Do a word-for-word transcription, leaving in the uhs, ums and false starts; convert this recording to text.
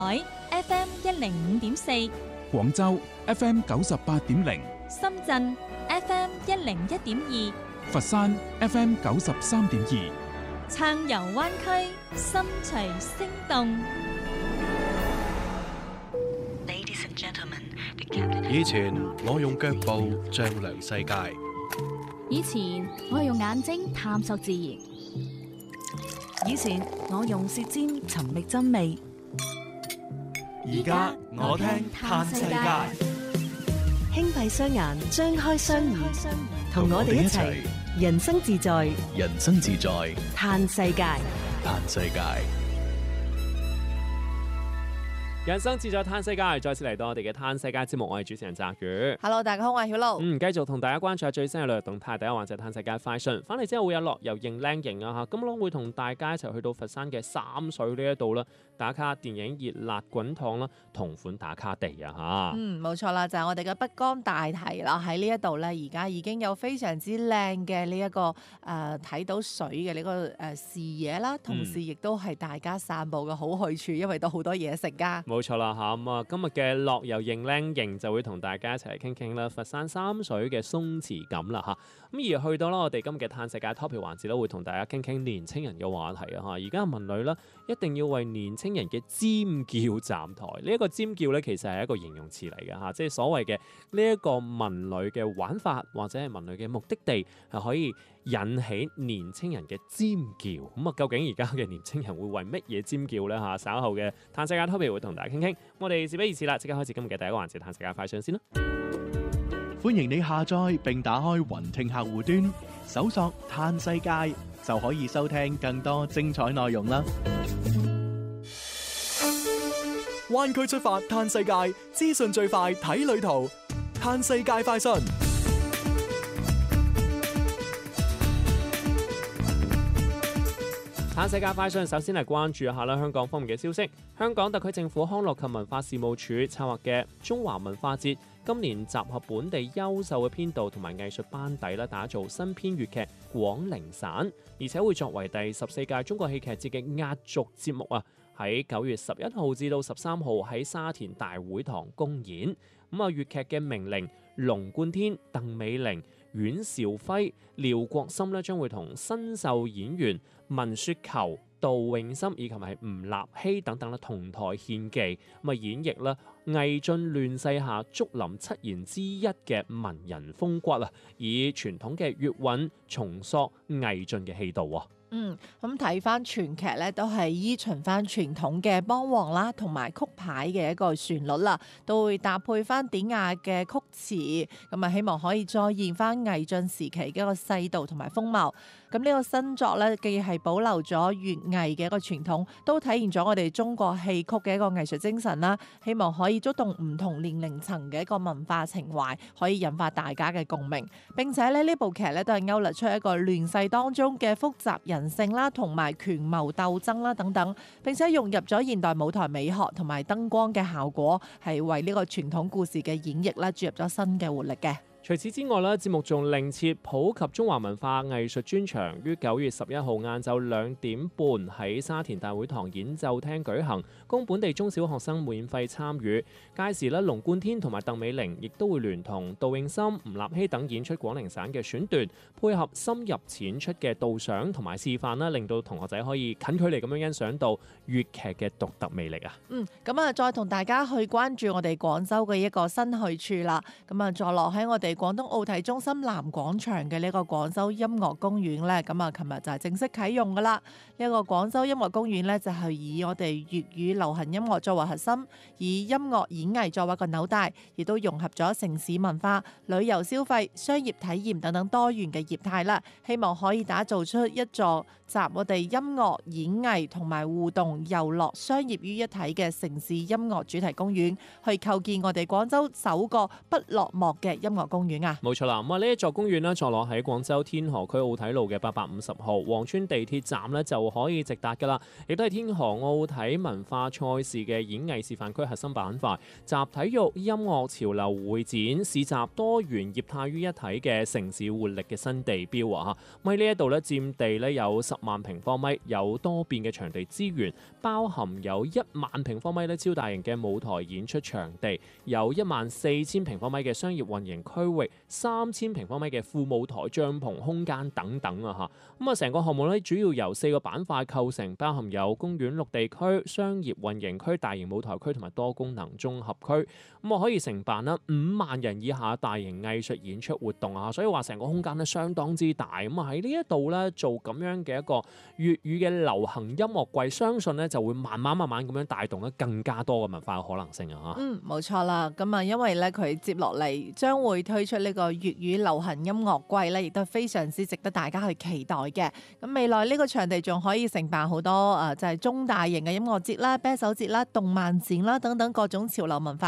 海 F M 一零五點四， 廣州 F M 九十八點零， 深圳 F M 一零一點二， 佛山 F M 九十三點二， 撐遊灣區，心隨聲動。 以前我用腳步丈量世界， 以前我係用眼睛探索自然， 以前我用舌尖尋覓真味， 而家我聽嘆世界。 輕閉雙眼，張開雙耳，同我哋一齊人生自在， 人生自在， 嘆世界， 嘆世界。 人生自在嘆世界，再次嚟到我哋嘅嘆世界節目，我係主持人澤宇。 Hello， 大家好，我係曉露。 嗯，繼續同大家關注下最新嘅旅遊動態。第一環節嘆世界快訊，翻嚟之後會有樂遊認靚型啊嚇，咁我會同大家一齊去到佛山嘅三水呢一度啦，打卡電影熱辣滾燙啦，同款打卡地啊嚇。 嗯，冇錯啦，就係、是、我哋嘅北江大堤啦，喺呢一度咧，而家已經有非常之靚嘅呢一個誒睇、呃、到水嘅呢個誒視野啦，同時亦都係大家散步嘅好去處，因為都好多嘢食㗎。 冇錯啦嚇，咁啊今日嘅樂遊認靚型就會同大家一齊嚟傾傾啦，佛山三水嘅鬆弛感啦嚇。咁而去到啦，我哋今日嘅嘆世界 topic 環節咧，會同大家傾傾年青人嘅話題啊嚇。而家文旅啦，一定要為年青人嘅尖叫站台。呢、這、一個尖叫咧，其實係一個形容詞嚟嘅嚇，即係所謂嘅呢一個文旅嘅玩法或者係文旅嘅目的地係可以引起年青人嘅尖叫。咁啊，究竟而家嘅年青人會為乜嘢尖叫咧嚇？稍後嘅嘆世界 topic 會同大家傾傾。我哋事不宜遲啦，即刻開始今日嘅第一個環節，嘆世界快訊先啦。 歡迎你下載並打開雲聽客戶端，搜索嘆世界就可以收聽更多精彩內容啦。 灣區出發嘆世界，資訊最快睇旅途，嘆世界快訊。 嘆世界快訊，首先嚟關注一下啦，香港方面嘅消息。香港特區政府康樂及文化事務署策劃嘅中華文化節，今年集合本地優秀嘅編導同埋藝術班底啦，打造新編粵劇《廣陵散》，而且會作為第十四屆中國戲劇節嘅壓軸節目啊！喺九月十一號至到十三號喺沙田大會堂公演。咁啊，粵劇嘅名伶龍貫天、鄧美玲、阮兆輝、廖國森咧，將會同新秀演員文雪球、杜永森以及係吳立希等等咧同台獻技，咁啊演繹啦魏晉亂世下竹林七賢之一嘅文人風骨啊，以傳統嘅粵韻重塑魏晉嘅氣度啊。 嗯，咁睇翻全劇咧，都係依循翻傳統嘅梆黃啦，同埋曲牌嘅一個旋律啦，都會搭配翻典雅嘅曲詞，咁啊希望可以再現翻魏晉時期嘅一個世道同埋風貌。咁呢個新作咧，既係保留咗粵魏嘅一個傳統，都體現咗我哋中國戲曲嘅一個藝術精神啦。希望可以觸動唔同年齡層嘅一個文化情懷，可以引發大家嘅共鳴。並且咧呢部劇咧都係勾勒出一個亂世當中嘅複雜人性啦，同埋權謀鬥爭啦等等，並且融入咗現代舞台美學同埋燈光嘅效果，係為呢個傳統故事嘅演繹啦注入咗新嘅活力嘅。 除此之外咧，節目仲另設普及中華文化藝術專場，於九月十一號晏晝兩點半喺沙田大會堂演奏廳舉行，供本地中小學生免費參與。屆時咧，龍貫天同埋鄧美玲亦都會聯同杜永森、吳立希等演出廣陵散嘅選段，配合深入淺出嘅導賞同埋示範啦，令到同學仔可以近距離咁樣欣賞到粵劇嘅獨特魅力啊！ 嗯，咁啊，再同大家去關注我哋廣州嘅一個新去處啦。咁啊，坐落喺我哋廣東奧體中心南廣場嘅呢個廣州音樂公園咧，咁啊，琴日就係正式啟用噶啦。呢、這、一個廣州音樂公園咧，就係以我哋粵語流行音樂作為核心，以音樂演藝作為個紐帶，亦都融合咗城市文化、旅遊消費、商業體驗等等多元嘅業態啦。希望可以打造出一座集我哋音樂、演藝同埋互動、遊樂、商業於一體嘅城市音樂主題公園，去構建我哋廣州首個不落幕嘅音樂公園。 公園啊？ 冇錯啦，咁啊呢一座公園呢，坐落喺廣州天河區奧體路嘅八百五十號黃村地鐵站呢，就可以直達㗎啦，亦都係天河奧體文化賽事嘅演藝示範區核心板塊，集體育、音樂、潮流會展、市集多元業態於一體嘅城市活力嘅新地標啊！嚇，咁喺呢一度呢，佔地呢有十萬平方米，有多變嘅場地資源，包含有一萬平方米呢超大型嘅舞台演出場地，有一萬四千平方米嘅商業運營區域，三千平方米嘅副舞台、帳篷空間等等啊！嚇，咁啊成個項目呢，主要由四個板塊構成，包含有公園綠地區、商業運營區、大型舞台區同埋多功能綜合區，咁啊可以承辦啦五萬人以下大型藝術演出活動啊！所以話成個空間呢，相當之大，咁啊喺呢一度呢，做咁樣嘅一個粵語嘅流行音樂季，相信呢就會慢慢慢慢咁樣帶動咧更加多嘅文化嘅可能性啊！嚇， 嗯，冇錯啦。咁啊，因為咧佢接落嚟將會推出呢個粵語流行音樂季咧，亦都非常之值得大家去期待嘅。咁未來呢個場地仲可以承辦好多誒，就係中大型嘅音樂節啦、啤酒節啦、動漫展啦等等各種潮流文化